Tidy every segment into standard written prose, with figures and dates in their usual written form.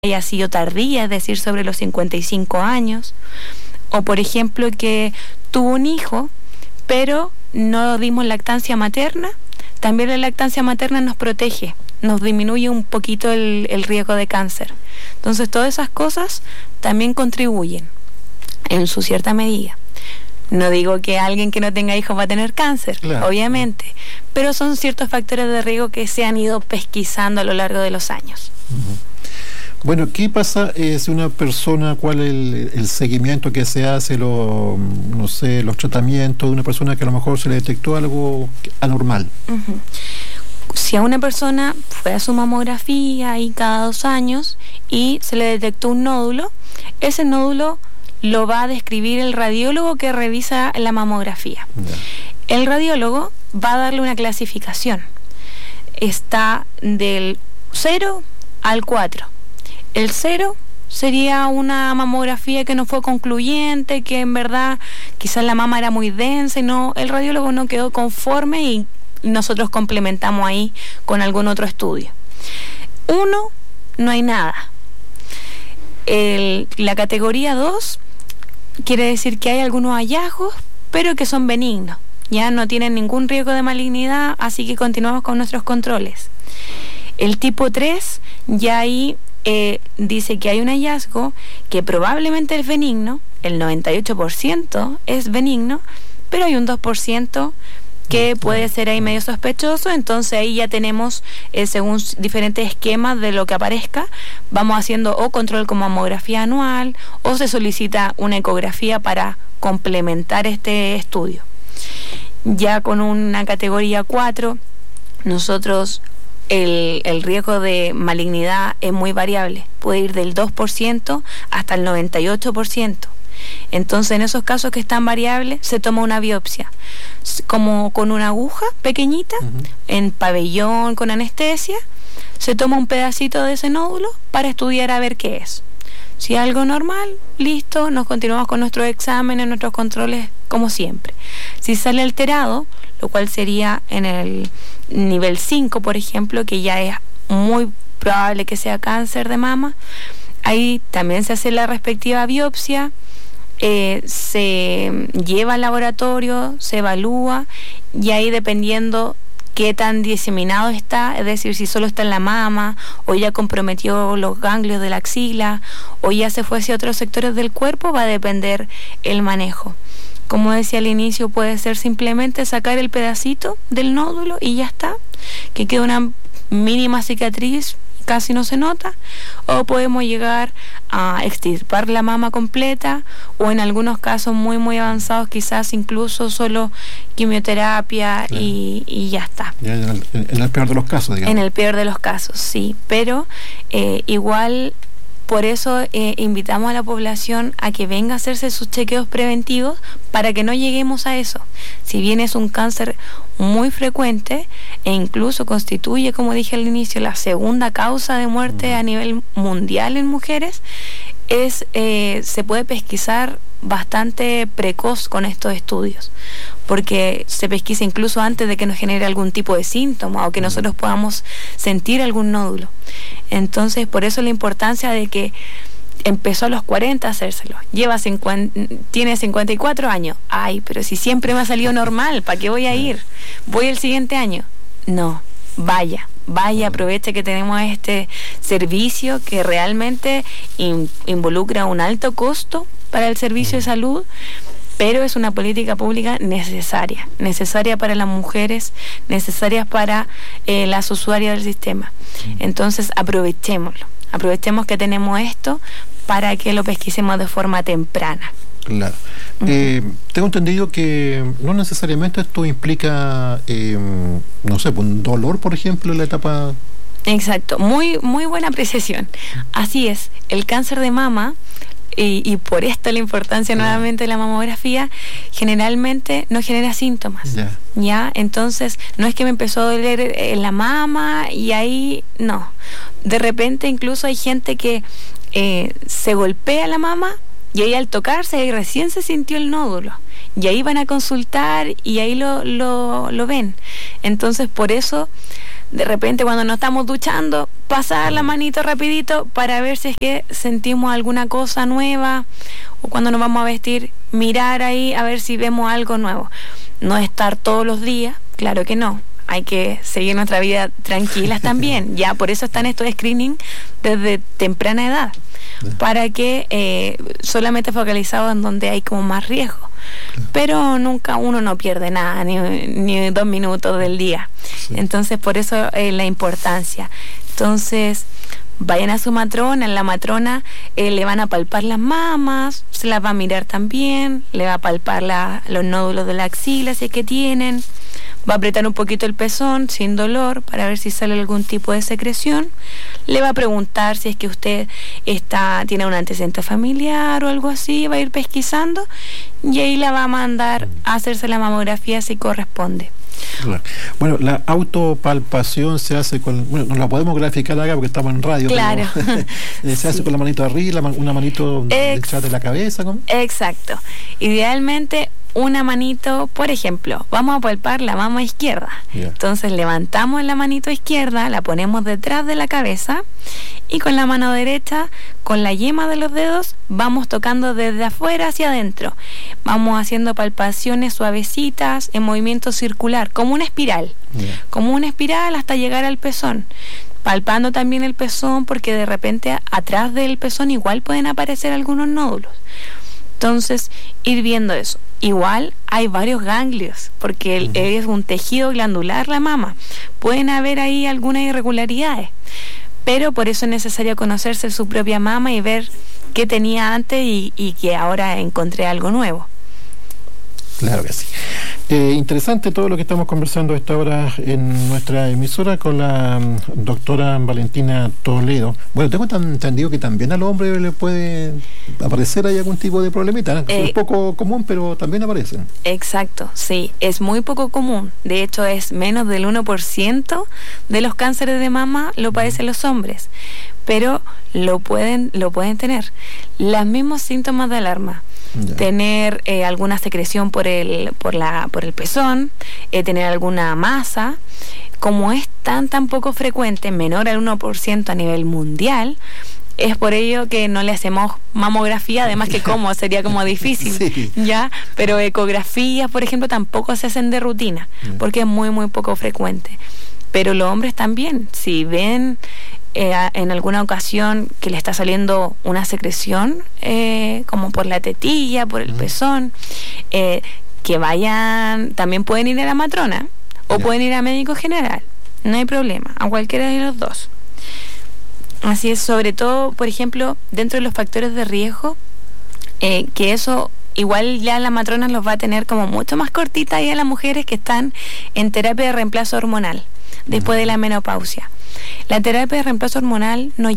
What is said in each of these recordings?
haya sido tardía, es decir, sobre los 55 años, o por ejemplo que tuvo un hijo, pero no dimos lactancia materna. También la lactancia materna nos protege, nos disminuye un poquito el riesgo de cáncer. Entonces todas esas cosas también contribuyen en su cierta medida. No digo que alguien que no tenga hijos va a tener cáncer, claro, obviamente, pero son ciertos factores de riesgo que se han ido pesquisando a lo largo de los años. Bueno, ¿qué pasa si una persona, cuál es el seguimiento que se hace, los tratamientos de una persona que a lo mejor se le detectó algo anormal? Si a una persona fue a su mamografía ahí cada 2 años y se le detectó un nódulo, ese nódulo lo va a describir el radiólogo que revisa la mamografía. Ya. El radiólogo va a darle una clasificación. Está del 0 al 4. El 0 sería una mamografía que no fue concluyente, que en verdad quizás la mama era muy densa y el radiólogo no quedó conforme y nosotros complementamos ahí con algún otro estudio. 1, no hay nada. La categoría 2 quiere decir que hay algunos hallazgos, pero que son benignos. Ya no tienen ningún riesgo de malignidad, así que continuamos con nuestros controles. El tipo 3, ya ahí dice que hay un hallazgo que probablemente es benigno, el 98% es benigno, pero hay un 2% que puede ser ahí medio sospechoso. Entonces ahí ya tenemos, según diferentes esquemas de lo que aparezca, vamos haciendo o control con mamografía anual o se solicita una ecografía para complementar este estudio. Ya con una categoría 4, nosotros el riesgo de malignidad es muy variable, puede ir del 2% hasta el 98%. Entonces en esos casos que están variables se toma una biopsia, como con una aguja pequeñita, en pabellón con anestesia, se toma un pedacito de ese nódulo para estudiar a ver qué es. Si es algo normal, listo, nos continuamos con nuestros exámenes, nuestros controles como siempre. Si sale alterado, lo cual sería en el nivel 5, por ejemplo, que ya es muy probable que sea cáncer de mama, ahí también se hace la respectiva biopsia, se lleva al laboratorio, se evalúa y ahí dependiendo qué tan diseminado está, es decir, si solo está en la mama o ya comprometió los ganglios de la axila o ya se fue hacia otros sectores del cuerpo, va a depender el manejo. Como decía al inicio, puede ser simplemente sacar el pedacito del nódulo y ya está, que quede una mínima cicatriz, casi no se nota, o podemos llegar a extirpar la mama completa o en algunos casos muy muy avanzados quizás incluso solo quimioterapia, claro, y ya está. Ya en el peor de los casos, digamos. En el peor de los casos, sí, pero igual por eso invitamos a la población a que venga a hacerse sus chequeos preventivos para que no lleguemos a eso. Si bien es un cáncer muy frecuente e incluso constituye, como dije al inicio, la segunda causa de muerte a nivel mundial en mujeres, se puede pesquisar bastante precoz con estos estudios, porque se pesquisa incluso antes de que nos genere algún tipo de síntoma o que nosotros podamos sentir algún nódulo. Entonces, por eso la importancia de que empezó a los 40 a hacérselo, tiene 54 años, ay, pero si siempre me ha salido normal, ¿para qué voy a ir? ¿Voy el siguiente año? No, vaya, aproveche que tenemos este servicio que realmente involucra un alto costo para el servicio de salud, pero es una política pública necesaria para las mujeres, necesaria para las usuarias del sistema. Entonces aprovechemos que tenemos esto para que lo pesquisemos de forma temprana. Claro. Tengo entendido que no necesariamente esto implica, un dolor, por ejemplo, en la etapa... Exacto, muy, muy buena apreciación. Así es, el cáncer de mama, y por esto la importancia nuevamente de la mamografía, generalmente no genera síntomas. ¿Ya? Entonces, no es que me empezó a doler en la mama y ahí no. De repente incluso hay gente que se golpea la mama y ahí al tocarse ahí recién se sintió el nódulo y ahí van a consultar y ahí lo ven. Entonces por eso de repente cuando nos estamos duchando, pasar la manito rapidito para ver si es que sentimos alguna cosa nueva, o cuando nos vamos a vestir, mirar ahí a ver si vemos algo nuevo. No estar todos los días, claro que no. Hay que seguir nuestra vida tranquilas también. Ya por eso están estos screening desde temprana edad, para que solamente focalizados en donde hay como más riesgo. Pero nunca uno no pierde nada, ni 2 minutos del día. Sí. Entonces por eso la importancia. Entonces vayan a su matrona, en la matrona le van a palpar las mamas, se las va a mirar también, le va a palpar los nódulos de la axila si es que tienen, va a apretar un poquito el pezón sin dolor para ver si sale algún tipo de secreción, le va a preguntar si es que usted tiene un antecedente familiar o algo así, va a ir pesquisando y ahí la va a mandar a hacerse la mamografía si corresponde. Claro. Bueno, la autopalpación se hace con... Bueno, no la podemos graficar acá porque estamos en radio. Claro. Pero, se hace con la manito arriba, una manito detrás de la cabeza, ¿cómo? Exacto. Idealmente una manito, por ejemplo, vamos a palpar la mama izquierda. Yeah. Entonces levantamos la manito izquierda, la ponemos detrás de la cabeza y con la mano derecha, con la yema de los dedos, vamos tocando desde afuera hacia adentro. Vamos haciendo palpaciones suavecitas en movimiento circular, como una espiral. Yeah. Como una espiral hasta llegar al pezón. Palpando también el pezón porque de repente atrás del pezón igual pueden aparecer algunos nódulos. Entonces, ir viendo eso. Igual hay varios ganglios, porque es un tejido glandular la mama. Pueden haber ahí algunas irregularidades, pero por eso es necesario conocerse su propia mama y ver qué tenía antes y que ahora encontré algo nuevo. Claro que sí. Interesante todo lo que estamos conversando a esta hora en nuestra emisora con la doctora Valentina Toledo. Bueno, tengo entendido que también al hombre le puede aparecer ahí algún tipo de problemita, ¿no? Es poco común, pero también aparecen. Exacto, sí, es muy poco común. De hecho, es menos del 1% de los cánceres de mama lo padecen los hombres, pero lo pueden tener. Los mismos síntomas de alarma. Ya. Tener alguna secreción por el pezón, tener alguna masa, como es tan poco frecuente, menor al 1% a nivel mundial, es por ello que no le hacemos mamografía, además que como sería como difícil, sí. Ya, pero ecografías, por ejemplo, tampoco se hacen de rutina, porque es muy poco frecuente. Pero los hombres también, si ven en alguna ocasión que le está saliendo una secreción, como por la tetilla, por el pezón, que vayan, también pueden ir a la matrona o pueden ir a médico general, no hay problema, a cualquiera de los dos. Así es, sobre todo, por ejemplo, dentro de los factores de riesgo, que eso igual ya la matrona los va a tener como mucho más cortita y a las mujeres que están en terapia de reemplazo hormonal después de la menopausia. La terapia de reemplazo hormonal nos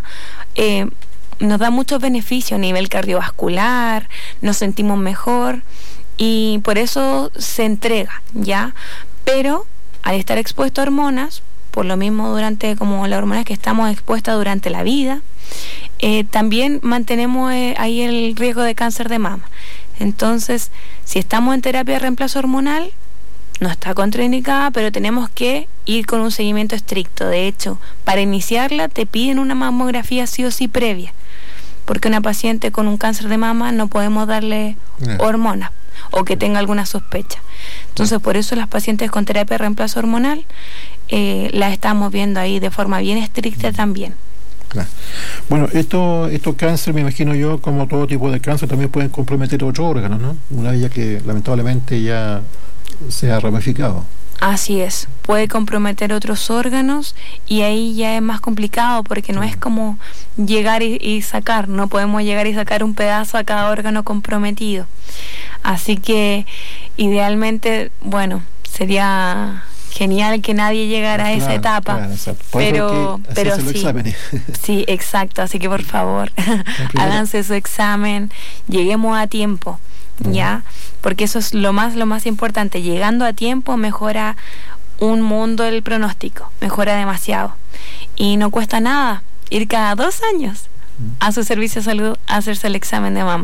da muchos beneficios a nivel cardiovascular, nos sentimos mejor y por eso se entrega, ¿ya? Pero al estar expuesto a hormonas, por lo mismo durante como las hormonas que estamos expuestas durante la vida, también mantenemos ahí el riesgo de cáncer de mama. Entonces, si estamos en terapia de reemplazo hormonal, no está contraindicada, pero tenemos que ir con un seguimiento estricto. De hecho, para iniciarla te piden una mamografía sí o sí previa, porque una paciente con un cáncer de mama no podemos darle hormonas o que tenga alguna sospecha. Entonces, por eso las pacientes con terapia de reemplazo hormonal las estamos viendo ahí de forma bien estricta también. Claro. Bueno, estos cáncer, me imagino yo, como todo tipo de cáncer, también pueden comprometer otros órganos, ¿no? Una vez ya que lamentablemente ya se ha ramificado. Así es, puede comprometer otros órganos y ahí ya es más complicado porque no es como llegar y sacar, no podemos llegar y sacar un pedazo a cada órgano comprometido. Así que idealmente, bueno, sería genial que nadie llegara a esa etapa, pero sí, sí, exacto, así que por favor, háganse su examen, lleguemos a tiempo. ¿Ya? Porque eso es lo más importante. Llegando a tiempo mejora un mundo el pronóstico, mejora demasiado. Y no cuesta nada ir cada 2 años a su servicio de salud a hacerse el examen de mama.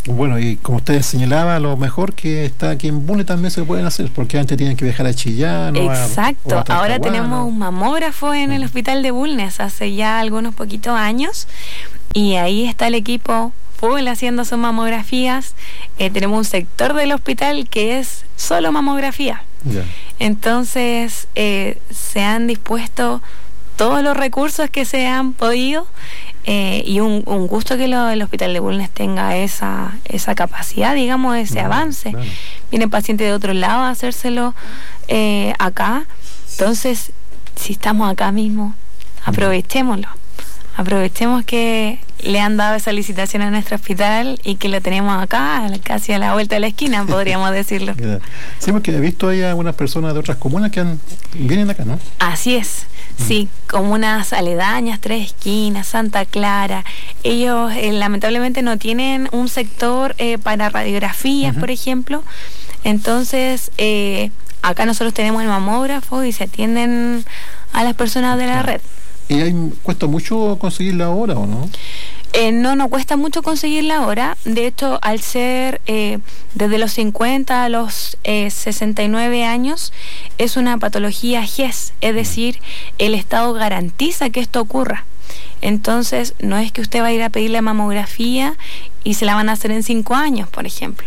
Bueno, y como ustedes señalaba, lo mejor que está aquí en Bulnes también se pueden hacer, porque antes tienen que viajar a Chillán. Exacto, ahora tenemos un mamógrafo en el hospital de Bulnes hace ya algunos poquitos años, y ahí está el equipo full haciendo sus mamografías. Tenemos un sector del hospital que es solo mamografía. Yeah. Entonces se han dispuesto todos los recursos que se han podido, y un gusto que el hospital de Bulnes tenga esa capacidad, digamos, ese avance. Claro. Vienen pacientes de otro lado a hacérselo acá. Entonces, si estamos acá mismo, aprovechémoslo. Aprovechemos que le han dado esa licitación a nuestro hospital y que lo tenemos acá, casi a la vuelta de la esquina, podríamos decirlo. Sí, porque he visto ahí a algunas personas de otras comunas que vienen acá, ¿no? Así es, sí, comunas aledañas, Tres Esquinas, Santa Clara. Ellos lamentablemente no tienen un sector para radiografías, por ejemplo. Entonces, acá nosotros tenemos el mamógrafo y se atienden a las personas de la red. ¿Y cuesta mucho conseguirla ahora o no? No cuesta mucho conseguirla ahora. De hecho, al ser desde los 50 a los 69 años, es una patología GES, es decir, el Estado garantiza que esto ocurra. Entonces, no es que usted va a ir a pedir la mamografía y se la van a hacer en 5 años, por ejemplo.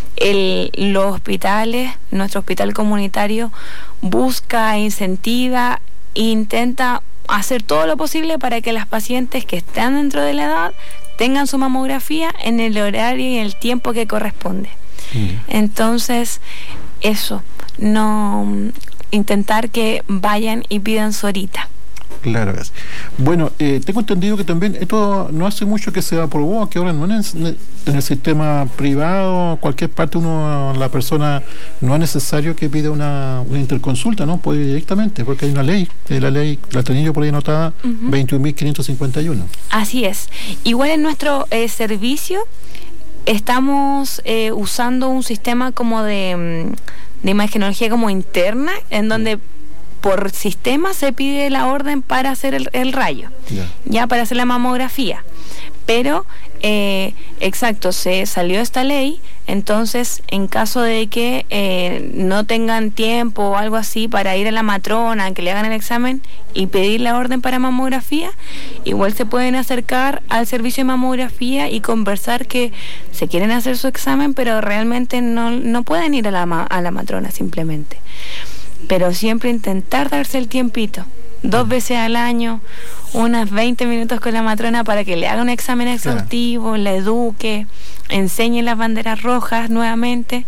Los hospitales, nuestro hospital comunitario, busca, incentiva, intenta hacer todo lo posible para que las pacientes que están dentro de la edad tengan su mamografía en el horario y el tiempo que corresponde. Entonces, eso, no intentar que vayan y pidan su horita. Claro que sí. Bueno, tengo entendido que también esto no hace mucho que se aprobó, que ahora no en el sistema privado, cualquier parte la persona no es necesario que pida una interconsulta, ¿no? Puede ir directamente, porque hay una ley, la tenía yo por ahí anotada, 21.551. Así es. Igual en nuestro servicio estamos usando un sistema como de imagenología como interna, en donde por sistema se pide la orden para hacer el rayo, ya para hacer la mamografía. Pero, exacto, se salió esta ley, entonces en caso de que no tengan tiempo o algo así para ir a la matrona, que le hagan el examen y pedir la orden para mamografía, igual se pueden acercar al servicio de mamografía y conversar que se quieren hacer su examen, pero realmente no pueden ir a la matrona simplemente. Pero siempre intentar darse el tiempito, 2 veces al año, unas 20 minutos con la matrona para que le haga un examen exhaustivo, la eduque, enseñe las banderas rojas nuevamente.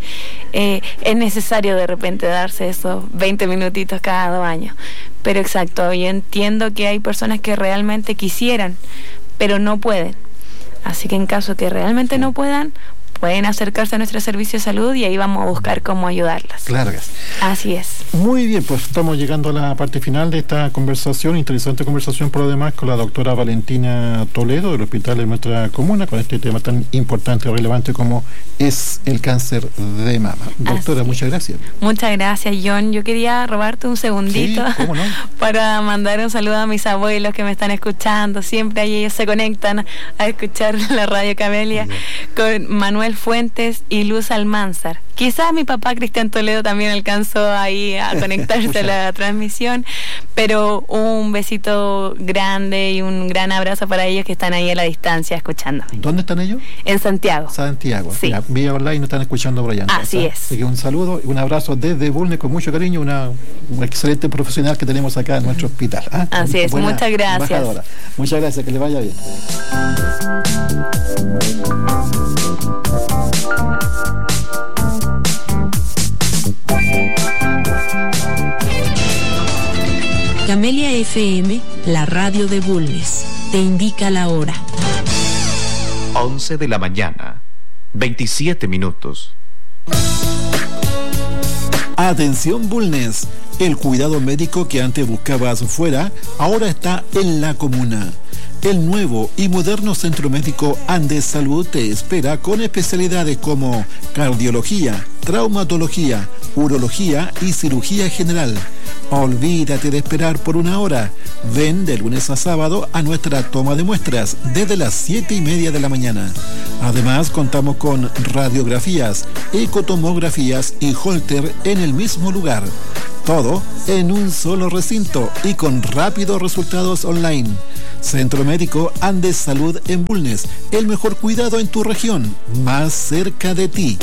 Es necesario de repente darse esos 20 minutitos cada 2 años. Pero exacto, yo entiendo que hay personas que realmente quisieran, pero no pueden. Así que en caso que realmente no puedan, pueden acercarse a nuestro servicio de salud y ahí vamos a buscar cómo ayudarlas. Claro que sí. Así es. Muy bien, pues estamos llegando a la parte final de esta conversación, interesante conversación por lo demás, con la doctora Valentina Toledo del hospital de nuestra comuna, con este tema tan importante y relevante como es el cáncer de mama. Doctora, muchas gracias. Muchas gracias, John. Yo quería robarte un segundito para mandar un saludo a mis abuelos que me están escuchando. Siempre ahí ellos se conectan a escuchar la Radio Camelia con Manuel Fuentes y Luz Almanzar. Quizás mi papá Cristian Toledo también alcanzó ahí a conectarse a la transmisión, pero un besito grande y un gran abrazo para ellos que están ahí a la distancia escuchando. ¿Dónde están ellos? En Santiago. Santiago. Sí. Mira, vía online nos están escuchando por allá. Así es. Así que un saludo y un abrazo desde Bulnes con mucho cariño, una excelente profesional que tenemos acá en nuestro hospital. Así es, muchas gracias. Embajadora. Muchas gracias, que le vaya bien. Camelia FM, la radio de Bulnes, te indica la hora. 11 de la mañana, 27 minutos. Atención Bulnes, el cuidado médico que antes buscabas fuera, ahora está en la comuna. El nuevo y moderno Centro Médico Andes Salud te espera con especialidades como cardiología, traumatología, urología y cirugía general. Olvídate de esperar por una hora. Ven de lunes a sábado a nuestra toma de muestras desde las 7:30 de la mañana. Además, contamos con radiografías, ecotomografías y Holter en el mismo lugar. Todo en un solo recinto y con rápidos resultados online. Centro Médico Andes Salud en Bulnes. El mejor cuidado en tu región, más cerca de ti.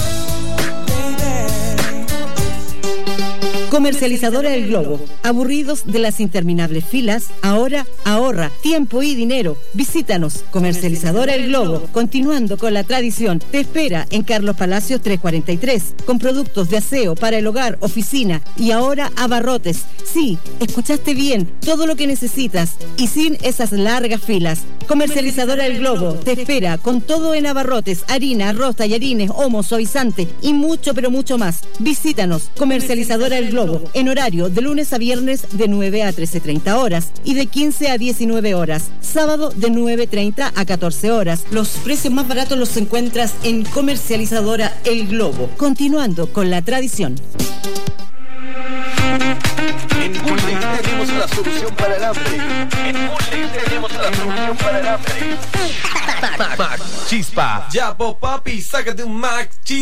Comercializadora El Globo. ¿Aburridos de las interminables filas? Ahora ahorra tiempo y dinero. Visítanos. Comercializadora El Globo. Continuando con la tradición, te espera en Carlos Palacios 343, con productos de aseo para el hogar, oficina y ahora abarrotes. Sí, escuchaste bien, todo lo que necesitas y sin esas largas filas. Comercializadora El Globo te espera con todo en abarrotes, harina, arroz, tallarines, homo, suavizante y mucho pero mucho más. Visítanos. Comercializadora El Globo, en horario de lunes a viernes de 9 a 13:30 horas y de 15 a 19 horas, sábado de 9:30 a 14 horas. Los precios más baratos los encuentras en Comercializadora El Globo. Continuando con la tradición. En Bulnes tenemos la solución para el hambre. En Bulnes tenemos la solución para el hambre. Mac Chispa. Ya, papi, sácate un Mac Chispa.